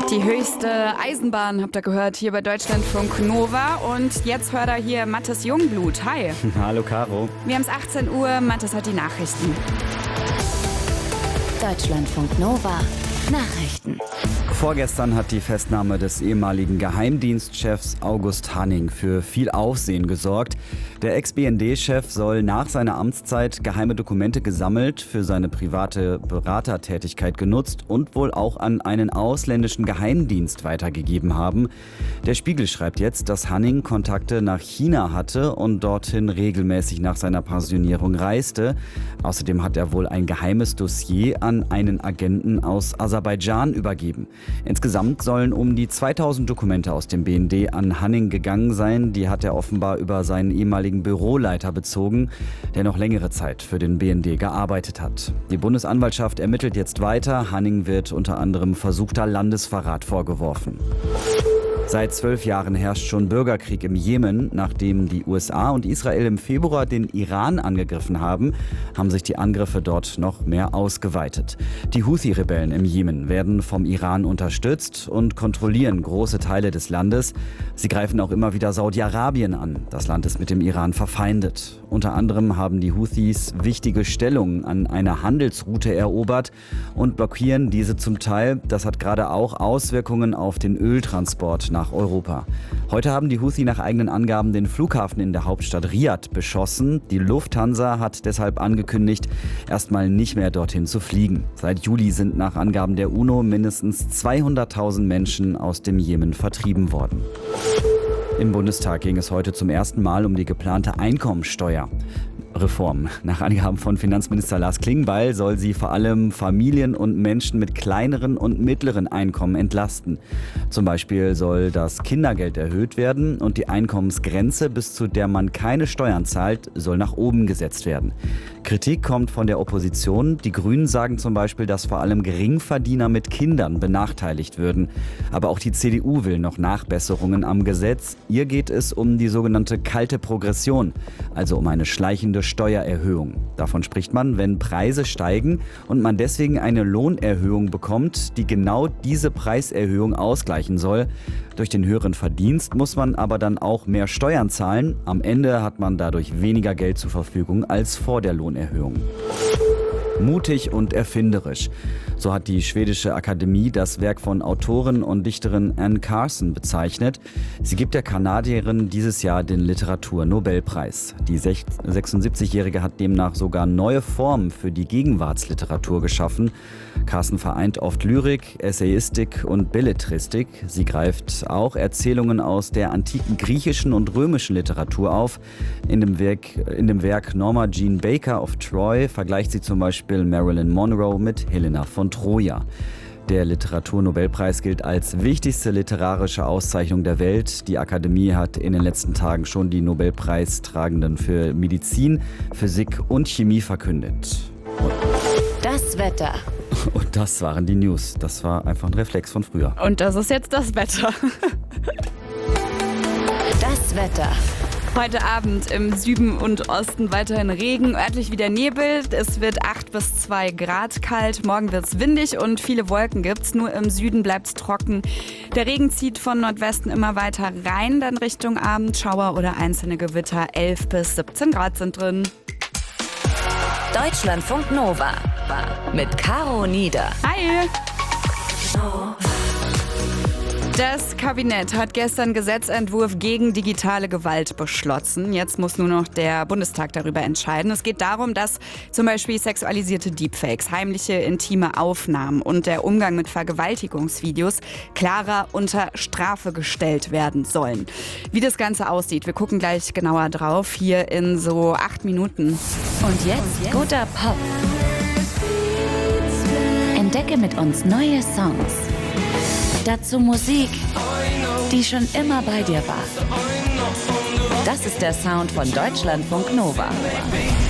Die höchste Eisenbahn, habt ihr gehört, hier bei Deutschlandfunk Nova. Und jetzt hört ihr hier Mathis Jungblut. Hi. Hallo Caro. Wir haben es 18 Uhr, Mathis hat die Nachrichten. Deutschlandfunk Nova. Nachrichten. Vorgestern hat die Festnahme des ehemaligen Geheimdienstchefs August Hanning für viel Aufsehen gesorgt. Der Ex-BND-Chef soll nach seiner Amtszeit geheime Dokumente gesammelt, für seine private Beratertätigkeit genutzt und wohl auch an einen ausländischen Geheimdienst weitergegeben haben. Der Spiegel schreibt jetzt, dass Hanning Kontakte nach China hatte und dorthin regelmäßig nach seiner Pensionierung reiste. Außerdem hat er wohl ein geheimes Dossier an einen Agenten aus Aserbaidschan übergeben. Insgesamt sollen um die 2000 Dokumente aus dem BND an Hanning gegangen sein. Die hat er offenbar über seinen ehemaligen Büroleiter bezogen, der noch längere Zeit für den BND gearbeitet hat. Die Bundesanwaltschaft ermittelt jetzt weiter. Hanning wird unter anderem versuchter Landesverrat vorgeworfen. Seit 12 Jahren herrscht schon Bürgerkrieg im Jemen. Nachdem die USA und Israel im Februar den Iran angegriffen haben, haben sich die Angriffe dort noch mehr ausgeweitet. Die Houthi-Rebellen im Jemen werden vom Iran unterstützt und kontrollieren große Teile des Landes. Sie greifen auch immer wieder Saudi-Arabien an. Das Land ist mit dem Iran verfeindet. Unter anderem haben die Houthis wichtige Stellungen an einer Handelsroute erobert und blockieren diese zum Teil. Das hat gerade auch Auswirkungen auf den Öltransport nach Europa. Heute haben die Houthi nach eigenen Angaben den Flughafen in der Hauptstadt Riad beschossen. Die Lufthansa hat deshalb angekündigt, erstmal nicht mehr dorthin zu fliegen. Seit Juli sind nach Angaben der UNO mindestens 200.000 Menschen aus dem Jemen vertrieben worden. Im Bundestag ging es heute zum ersten Mal um die geplante Einkommensteuerreform. Nach Angaben von Finanzminister Lars Klingbeil soll sie vor allem Familien und Menschen mit kleineren und mittleren Einkommen entlasten. Zum Beispiel soll das Kindergeld erhöht werden und die Einkommensgrenze, bis zu der man keine Steuern zahlt, soll nach oben gesetzt werden. Kritik kommt von der Opposition. Die Grünen sagen zum Beispiel, dass vor allem Geringverdiener mit Kindern benachteiligt würden. Aber auch die CDU will noch Nachbesserungen am Gesetz. Ihr geht es um die sogenannte kalte Progression, also um eine schleichende Steuererhöhung. Davon spricht man, wenn Preise steigen und man deswegen eine Lohnerhöhung bekommt, die genau diese Preiserhöhung ausgleichen soll. Durch den höheren Verdienst muss man aber dann auch mehr Steuern zahlen. Am Ende hat man dadurch weniger Geld zur Verfügung als vor der Lohnerhöhung. Mutig und erfinderisch. So hat die schwedische Akademie das Werk von Autorin und Dichterin Anne Carson bezeichnet. Sie gibt der Kanadierin dieses Jahr den Literaturnobelpreis. Die 76-Jährige hat demnach sogar neue Formen für die Gegenwartsliteratur geschaffen. Carson vereint oft Lyrik, Essayistik und Belletristik. Sie greift auch Erzählungen aus der antiken griechischen und römischen Literatur auf. In dem Werk Norma Jean Baker of Troy vergleicht sie zum Beispiel Marilyn Monroe mit Helena von Troja. Der Literaturnobelpreis gilt als wichtigste literarische Auszeichnung der Welt. Die Akademie hat in den letzten Tagen schon die Nobelpreistragenden für Medizin, Physik und Chemie verkündet. Das Wetter. Und das waren die News. Das war einfach ein Reflex von früher. Und das ist jetzt das Wetter. Das Wetter. Heute Abend im Süden und Osten weiterhin Regen, örtlich wieder Nebel. Es wird 8 bis 2 Grad kalt. Morgen wird es windig und viele Wolken gibt's. Nur im Süden bleibt es trocken. Der Regen zieht von Nordwesten immer weiter rein, dann Richtung Abend. Schauer oder einzelne Gewitter. 11 bis 17 Grad sind drin. Deutschlandfunk Nova. Mit Caro Nieder. Hi! Das Kabinett hat gestern Gesetzentwurf gegen digitale Gewalt beschlossen. Jetzt muss nur noch der Bundestag darüber entscheiden. Es geht darum, dass zum Beispiel sexualisierte Deepfakes, heimliche intime Aufnahmen und der Umgang mit Vergewaltigungsvideos klarer unter Strafe gestellt werden sollen. Wie das Ganze aussieht, wir gucken gleich genauer drauf, hier in so 8 Minuten. Und jetzt guter Pop. Entdecke mit uns neue Songs. Dazu Musik, die schon immer bei dir war. Das ist der Sound von Deutschlandfunk Nova.